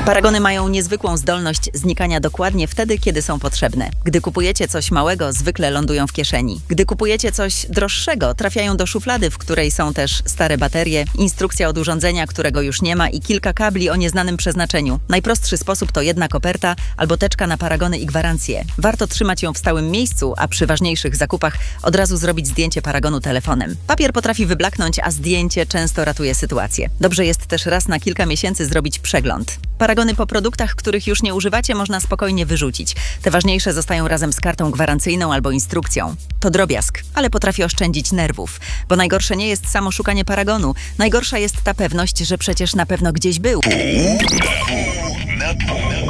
Paragony mają niezwykłą zdolność znikania dokładnie wtedy, kiedy są potrzebne. Gdy kupujecie coś małego, zwykle lądują w kieszeni. Gdy kupujecie coś droższego, trafiają do szuflady, w której są też stare baterie, instrukcja od urządzenia, którego już nie ma i kilka kabli o nieznanym przeznaczeniu. Najprostszy sposób to jedna koperta albo teczka na paragony i gwarancje. Warto trzymać ją w stałym miejscu, a przy ważniejszych zakupach od razu zrobić zdjęcie paragonu telefonem. Papier potrafi wyblaknąć, a zdjęcie często ratuje sytuację. Dobrze jest też raz na kilka miesięcy zrobić przegląd. Paragony po produktach, których już nie używacie, można spokojnie wyrzucić. Te ważniejsze zostają razem z kartą gwarancyjną albo instrukcją. To drobiazg, ale potrafi oszczędzić nerwów. Bo najgorsze nie jest samo szukanie paragonu. Najgorsza jest ta pewność, że przecież na pewno gdzieś był.